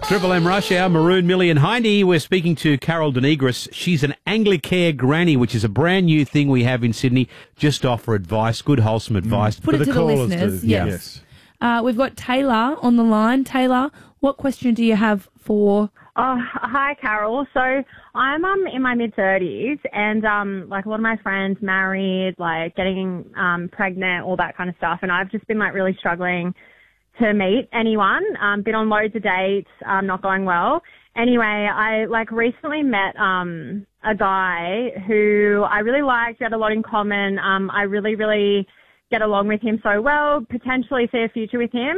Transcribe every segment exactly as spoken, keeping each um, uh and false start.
Triple M Rush Hour, Maroon, Millie and Hindy. We're speaking to Carol Denegris. She's an Anglicare granny, which is a brand new thing we have in Sydney. Just offer advice, good wholesome advice. Mm. Put For it the to the callers listeners. too. Yes. Yes. Uh, we've got Taylor on the line. Taylor, what question do you have for... Oh, hi, Carol. So I'm um in my mid thirties, and um like a lot of my friends married, like getting um pregnant, all that kind of stuff, and I've just been like really struggling to meet anyone. Um, been on loads of dates, um, not going well. Anyway, I like recently met um a guy who I really liked. We had a lot in common. Um, I really, really get along with him so well. Potentially see a future with him.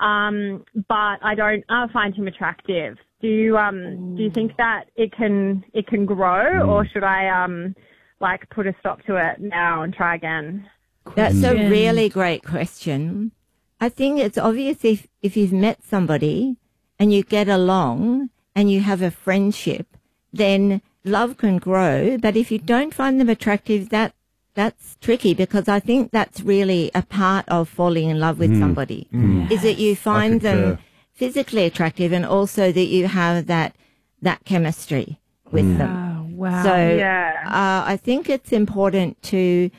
Um, but I don't uh, find him attractive. Do you um do you think that it can it can grow, mm. or should I um like put a stop to it now and try again? That's a really great question. I think it's obvious if if you've met somebody and you get along and you have a friendship, then love can grow. But if you don't find them attractive, that that's tricky, because I think that's really a part of falling in love with mm. somebody, mm. is that you find them physically attractive and also that you have that that chemistry with mm. them. Wow, wow. So yeah. uh, I think it's important to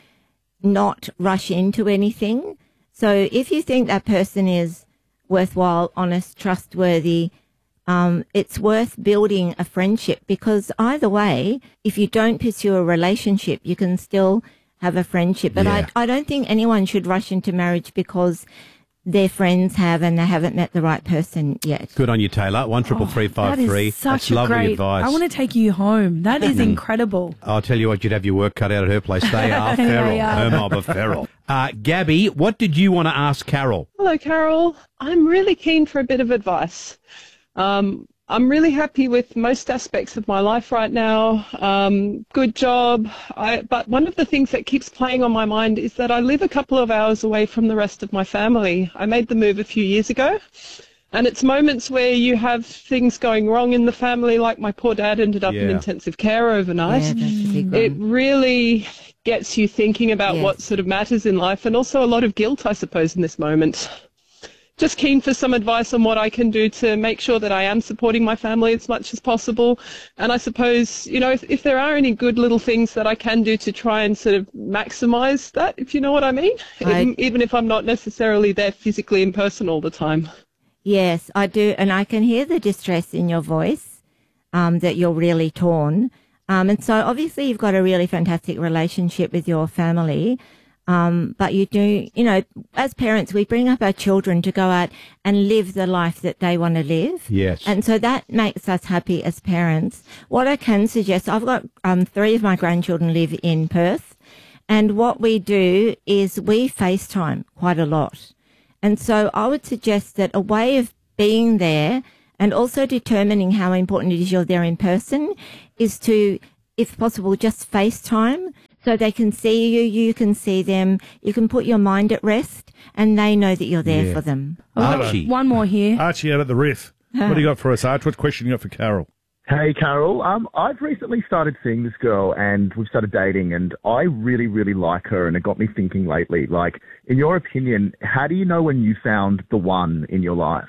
not rush into anything. So if you think that person is worthwhile, honest, trustworthy, um, it's worth building a friendship, because either way, if you don't pursue a relationship, you can still have a friendship. But Yeah. I, I don't think anyone should rush into marriage because their friends have and they haven't met the right person yet. Good on you, Taylor. One triple three five three. That is such That's a lovely great advice. I want to take you home. That is incredible. I'll tell you what, you'd have your work cut out at her place. They are They feral. are. Her mob are feral. Uh, Gabby, what did you want to ask Carol? Hello, Carol. I'm really keen for a bit of advice. Um, I'm really happy with most aspects of my life right now. Um, good job. I, but one of the things that keeps playing on my mind is that I live a couple of hours away from the rest of my family. I made the move a few years ago. And it's moments where you have things going wrong in the family, like my poor dad ended up Yeah. in intensive care overnight. Yeah, that's a big It one. really gets you thinking about Yes. what sort of matters in life, and also a lot of guilt, I suppose, in this moment. Just keen for some advice on what I can do to make sure that I am supporting my family as much as possible. And I suppose, you know, if, if there are any good little things that I can do to try and sort of maximise that, if you know what I mean, I- even, even if I'm not necessarily there physically in person all the time. Yes, I do. And I can hear the distress in your voice, um, that you're really torn. Um, and so obviously you've got a really fantastic relationship with your family. Um, but you do, you know, as parents, we bring up our children to go out and live the life that they want to live. Yes. And so that makes us happy as parents. What I can suggest, I've got um, three of my grandchildren live in Perth. And what we do is we FaceTime quite a lot. And so I would suggest that a way of being there and also determining how important it is you're there in person is to, if possible, just FaceTime. So they can see you, you can see them, you can put your mind at rest, and they know that you're there Yeah. for them. Archie. One more here. Archie out at the Riff. What do you got for us, Arch? What question you got for Carol? Hey, Carol. Um, I've recently started seeing this girl, and we've started dating, and I really, really like her, and it got me thinking lately. Like, in your opinion, how do you know when you found the one in your life?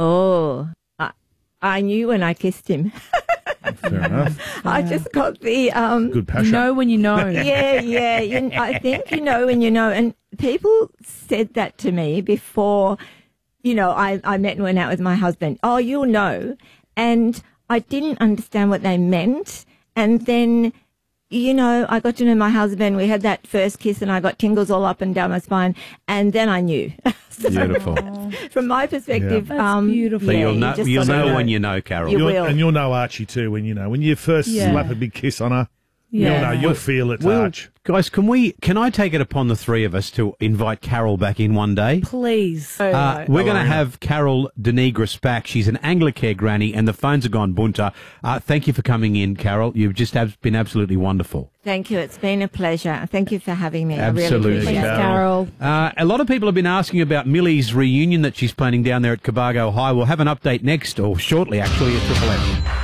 Oh, I, I knew when I kissed him. Fair enough. I just got the... Um, Good You passion. know when you know. yeah, yeah. You, I think you know when you know. And people said that to me before, you know, I, I met and went out with my husband. Oh, you'll know. And I didn't understand what they meant. And then, you know, I got to know my husband. We had that first kiss and I got tingles all up and down my spine. And then I knew. So Beautiful. from my perspective, That's um, beautiful. So yeah, you'll you know, just you'll gotta know when you know, Carol. You You'll, will. and you'll know Archie too when you know. When you first Yeah. slap a big kiss on her, Yeah. you'll know. You'll feel it, Well, Arch. guys, can we? Can I take it upon the three of us to invite Carol back in one day? Please. Uh, we're going to have Carol Denegris back. She's an Anglicare granny, and the phones are gone bunter. Uh, thank you for coming in, Carol. You've just have been absolutely wonderful. Thank you. It's been a pleasure. Thank you for having me. Absolutely. I really appreciate Thanks, it. Carol. Uh, a lot of people have been asking about Millie's reunion that she's planning down there at Cabargo High. We'll have an update next, or shortly, actually, at Triple M.